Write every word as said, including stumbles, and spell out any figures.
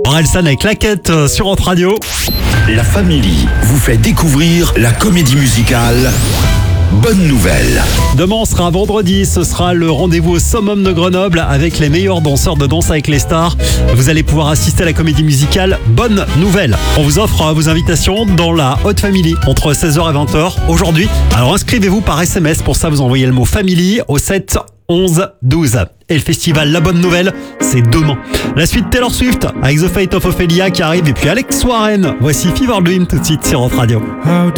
Orelsan avec Claquette sur Hot Radio. La Family vous fait découvrir la comédie musicale Bonne Nouvelle. Demain sera vendredi, ce sera le rendez-vous au Summum de Grenoble avec les meilleurs danseurs de Danse avec les stars. Vous allez pouvoir assister à la comédie musicale Bonne Nouvelle. On vous offre vos invitations dans la Hot Family entre seize heures et vingt heures aujourd'hui. Alors inscrivez-vous par S M S, pour ça vous envoyez le mot Family au sept onze douze. Et le festival La Bonne Nouvelle, c'est demain. La suite Taylor Swift avec The Fate of Ophelia qui arrive et puis Alex Warren. Voici Fever Dream tout de suite sur Hot Radio. How